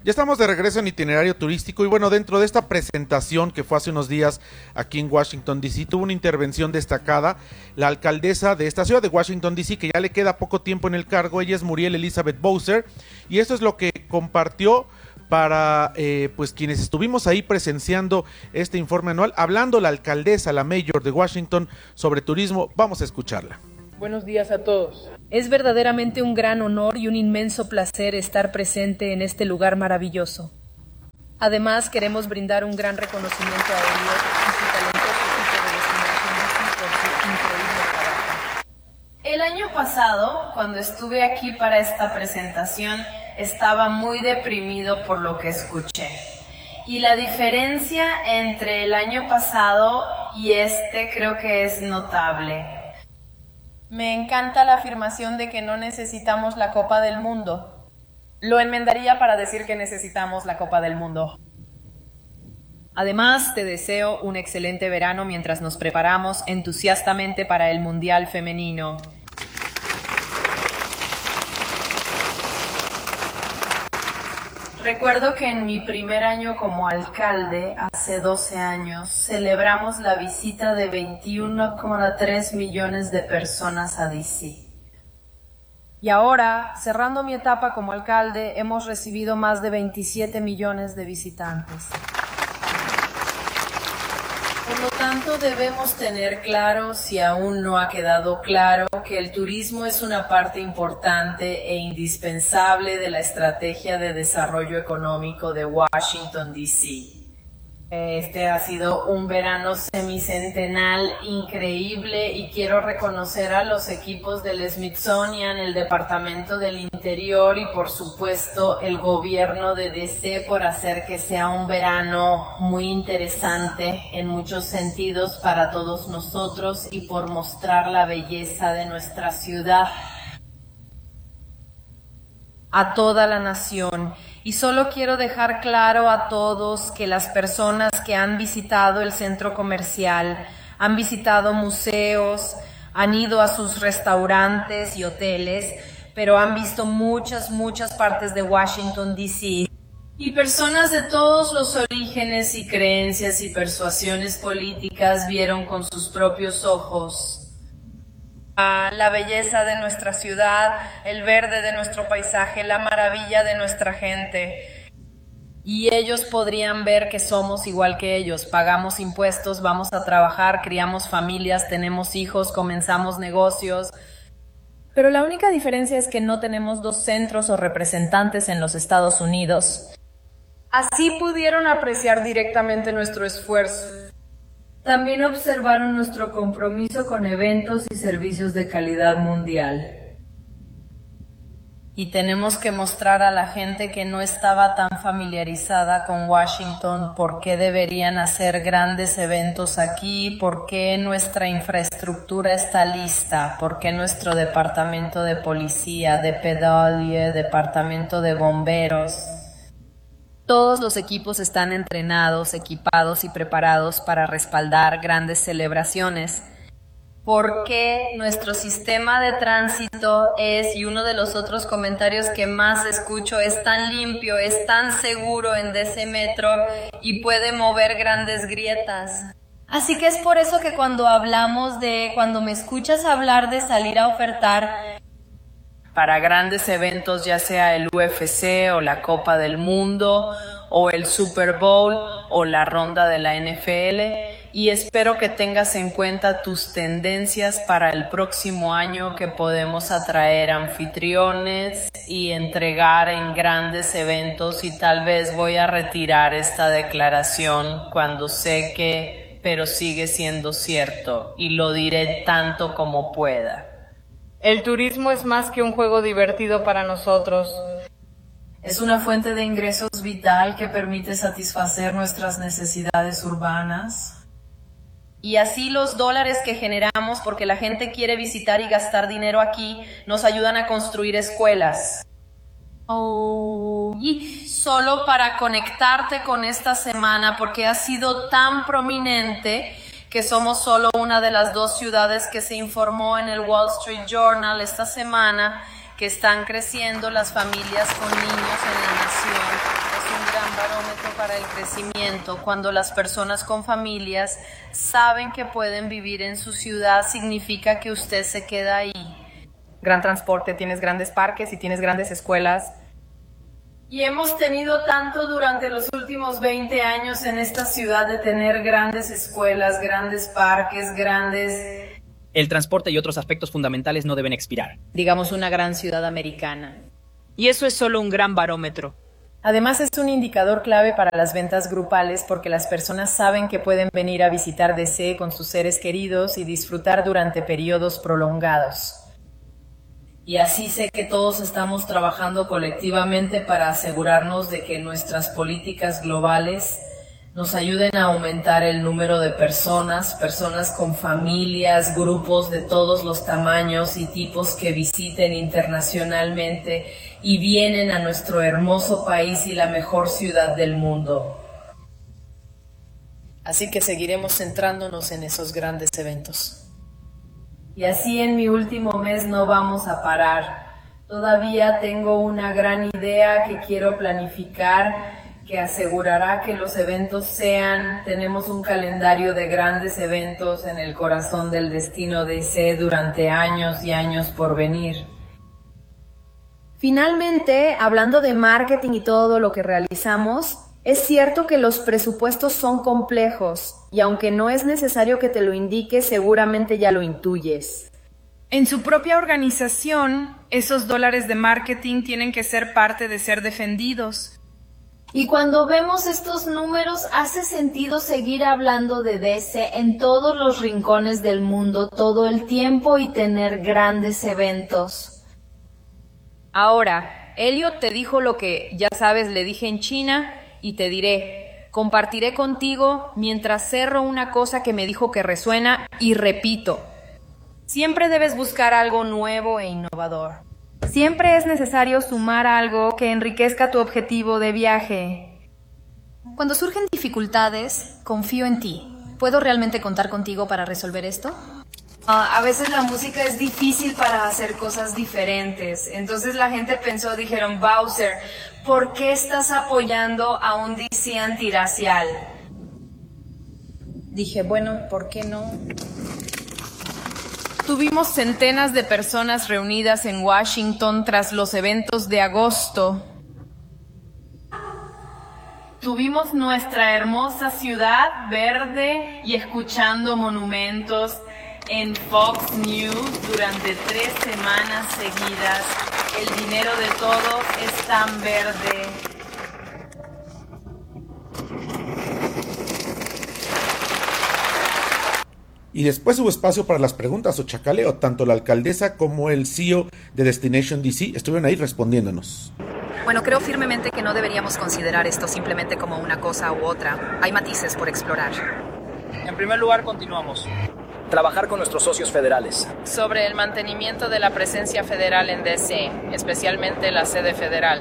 Ya estamos de regreso en Itinerario Turístico y bueno, dentro de esta presentación que fue hace unos días aquí en Washington DC, tuvo una intervención destacada la alcaldesa de esta ciudad de Washington DC, que ya le queda poco tiempo en el cargo. Ella es Muriel Elizabeth Bowser y esto es lo que compartió para pues quienes estuvimos ahí presenciando este informe anual, hablando la alcaldesa, la mayor de Washington, sobre turismo. Vamos a escucharla. Buenos días a todos. Es verdaderamente un gran honor y un inmenso placer estar presente en este lugar maravilloso. Además, queremos brindar un gran reconocimiento a Elliot y su talentoso equipo de Destination DC por su increíble trabajo. El año pasado, cuando estuve aquí para esta presentación, estaba muy deprimido por lo que escuché. Y la diferencia entre el año pasado y este creo que es notable. Me encanta la afirmación de que no necesitamos la Copa del Mundo. Lo enmendaría para decir que necesitamos la Copa del Mundo. Además, te deseo un excelente verano mientras nos preparamos entusiastamente para el Mundial Femenino. Recuerdo que en mi primer año como alcalde, hace 12 años, celebramos la visita de 21,3 millones de personas a DC. Y ahora, cerrando mi etapa como alcalde, hemos recibido más de 27 millones de visitantes. Por lo tanto, debemos tener claro, si aún no ha quedado claro, que el turismo es una parte importante e indispensable de la estrategia de desarrollo económico de Washington, D.C. Este ha sido un verano semicentenal increíble y quiero reconocer a los equipos del Smithsonian, el Departamento del Interior y por supuesto el gobierno de DC por hacer que sea un verano muy interesante en muchos sentidos para todos nosotros y por mostrar la belleza de nuestra ciudad a toda la nación. Y solo quiero dejar claro a todos que las personas que han visitado el centro comercial, han visitado museos, han ido a sus restaurantes y hoteles, pero han visto muchas partes de Washington, D.C. Y personas de todos los orígenes y creencias y persuasiones políticas vieron con sus propios ojos la belleza de nuestra ciudad, el verde de nuestro paisaje, la maravilla de nuestra gente. Y ellos podrían ver que somos igual que ellos, pagamos impuestos, vamos a trabajar, criamos familias, tenemos hijos, comenzamos negocios. Pero la única diferencia es que no tenemos dos centros o representantes en los Estados Unidos. Así pudieron apreciar directamente nuestro esfuerzo. También observaron nuestro compromiso con eventos y servicios de calidad mundial. Y tenemos que mostrar a la gente que no estaba tan familiarizada con Washington por qué deberían hacer grandes eventos aquí, por qué nuestra infraestructura está lista, por qué nuestro departamento de policía, de DPW, departamento de bomberos. Todos los equipos están entrenados, equipados y preparados para respaldar grandes celebraciones. ¿Por qué nuestro sistema de tránsito es, y uno de los otros comentarios que más escucho, es tan limpio, es tan seguro en DC Metro y puede mover grandes grietas? Así que es por eso que cuando me escuchas hablar de salir a ofertar para grandes eventos, ya sea el UFC o la Copa del Mundo o el Super Bowl o la ronda de la NFL, y espero que tengas en cuenta tus tendencias para el próximo año, que podemos atraer anfitriones y entregar en grandes eventos. Y tal vez voy a retirar esta declaración cuando sé que, pero sigue siendo cierto, y lo diré tanto como pueda. El turismo es más que un juego divertido para nosotros. Es una fuente de ingresos vital que permite satisfacer nuestras necesidades urbanas. Y así los dólares que generamos, porque la gente quiere visitar y gastar dinero aquí, nos ayudan a construir escuelas. Y solo para conectarte con esta semana, porque ha sido tan prominente que somos solo una de las dos ciudades que se informó en el Wall Street Journal esta semana que están creciendo las familias con niños en la nación. barómetro para el crecimiento. Cuando las personas con familias saben que pueden vivir en su ciudad, significa que usted se queda ahí. Gran transporte, tienes grandes parques y tienes grandes escuelas. Y hemos tenido tanto durante los últimos 20 años en esta ciudad de tener grandes escuelas, grandes parques, grandes... El transporte y otros aspectos fundamentales no deben expirar. Digamos una gran ciudad americana. Y eso es solo un gran barómetro. Además es un indicador clave para las ventas grupales porque las personas saben que pueden venir a visitar DC con sus seres queridos y disfrutar durante periodos prolongados. Y así sé que todos estamos trabajando colectivamente para asegurarnos de que nuestras políticas globales nos ayuden a aumentar el número de personas con familias, grupos de todos los tamaños y tipos que visiten internacionalmente y vienen a nuestro hermoso país y la mejor ciudad del mundo. Así que seguiremos centrándonos en esos grandes eventos. Y así en mi último mes no vamos a parar. Todavía tengo una gran idea que quiero planificar, que asegurará que los eventos tenemos un calendario de grandes eventos en el corazón del destino DC durante años y años por venir. Finalmente, hablando de marketing y todo lo que realizamos, es cierto que los presupuestos son complejos y aunque no es necesario que te lo indique, seguramente ya lo intuyes. En su propia organización, esos dólares de marketing tienen que ser parte de ser defendidos. Y cuando vemos estos números, hace sentido seguir hablando de DC en todos los rincones del mundo todo el tiempo y tener grandes eventos. Ahora, Elliot te dijo lo que, ya sabes, le dije en China y te diré. Compartiré contigo mientras cerro una cosa que me dijo que resuena y repito. Siempre debes buscar algo nuevo e innovador. Siempre es necesario sumar algo que enriquezca tu objetivo de viaje. Cuando surgen dificultades, confío en ti. ¿Puedo realmente contar contigo para resolver esto? A veces la música es difícil para hacer cosas diferentes. Entonces la gente dijeron, Bowser, ¿por qué estás apoyando a un DC antirracial? Dije, bueno, ¿por qué no? Tuvimos centenas de personas reunidas en Washington tras los eventos de agosto. Tuvimos nuestra hermosa ciudad verde y escuchando monumentos en Fox News durante 3 semanas seguidas. El dinero de todos es tan verde. Y después hubo espacio para las preguntas o chacaleo. Tanto la alcaldesa como el CEO de Destination DC estuvieron ahí respondiéndonos. Bueno, creo firmemente que no deberíamos considerar esto simplemente como una cosa u otra. Hay matices por explorar. En primer lugar, continuamos. Trabajar con nuestros socios federales. Sobre el mantenimiento de la presencia federal en DC, especialmente la sede federal.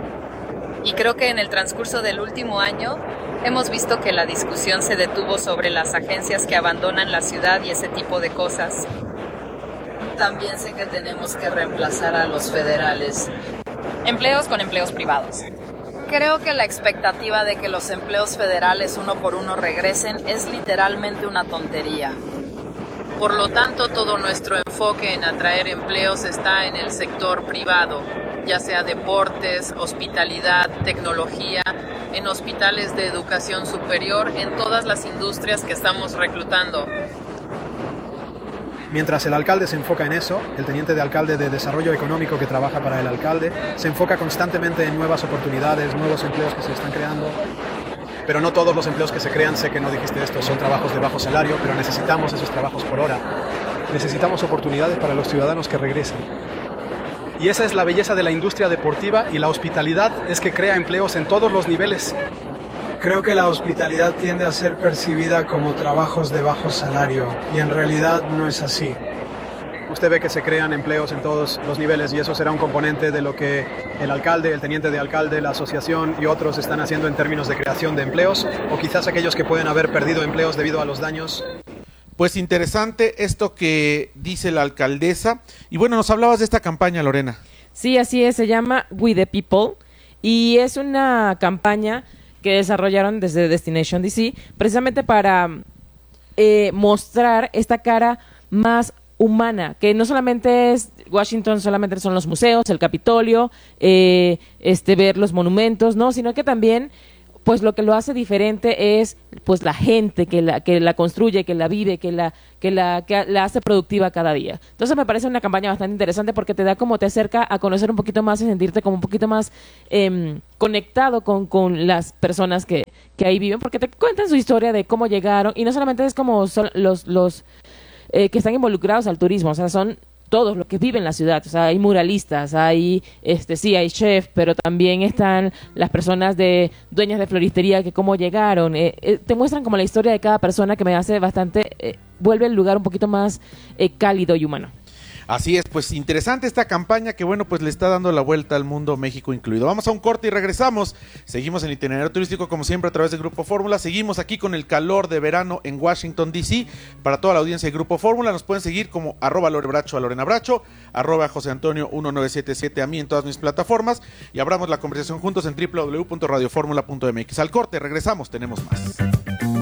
Y creo que en el transcurso del último año hemos visto que la discusión se detuvo sobre las agencias que abandonan la ciudad y ese tipo de cosas. También sé que tenemos que reemplazar a los federales. Empleos con empleos privados. Creo que la expectativa de que los empleos federales uno por uno regresen es literalmente una tontería. Por lo tanto, todo nuestro enfoque en atraer empleos está en el sector privado, ya sea deportes, hospitalidad, tecnología, en hospitales de educación superior, en todas las industrias que estamos reclutando. Mientras el alcalde se enfoca en eso, el teniente de alcalde de desarrollo económico que trabaja para el alcalde se enfoca constantemente en nuevas oportunidades, nuevos empleos que se están creando. Pero no todos los empleos que se crean, sé que no dijiste esto, son trabajos de bajo salario, pero necesitamos esos trabajos por hora. Necesitamos oportunidades para los ciudadanos que regresen. Y esa es la belleza de la industria deportiva y la hospitalidad es que crea empleos en todos los niveles. Creo que la hospitalidad tiende a ser percibida como trabajos de bajo salario y en realidad no es así. Usted ve que se crean empleos en todos los niveles y eso será un componente de lo que el alcalde, el teniente de alcalde, la asociación y otros están haciendo en términos de creación de empleos o quizás aquellos que pueden haber perdido empleos debido a los daños. Pues interesante esto que dice la alcaldesa. Y bueno, nos hablabas de esta campaña, Lorena. Sí, así es, se llama We the People y es una campaña que desarrollaron desde Destination DC, precisamente para mostrar esta cara más humana, que no solamente es Washington, solamente son los museos, el Capitolio, ver los monumentos, no, sino que también pues lo que lo hace diferente es pues la gente que la construye, que la vive, que la hace productiva cada día. Entonces me parece una campaña bastante interesante porque te acerca a conocer un poquito más y sentirte como un poquito más conectado con las personas que ahí viven, porque te cuentan su historia de cómo llegaron, y no solamente es como son los que están involucrados al turismo, o sea, son todos los que viven en la ciudad. O sea, hay muralistas, hay hay chef, pero también están las personas dueñas de floristería, que cómo llegaron, te muestran como la historia de cada persona, que me hace bastante, vuelve el lugar un poquito más cálido y humano. Así es, pues interesante esta campaña que bueno, pues le está dando la vuelta al mundo, México incluido. Vamos a un corte y regresamos. Seguimos en Itinerario Turístico como siempre a través de Grupo Fórmula. Seguimos aquí con el calor de verano en Washington DC. Para toda la audiencia de Grupo Fórmula nos pueden seguir como @lorebracho a Lorena Bracho, @José Antonio1977 a mí en todas mis plataformas, y abramos la conversación juntos en www.radioformula.mx. Al corte, regresamos, tenemos más.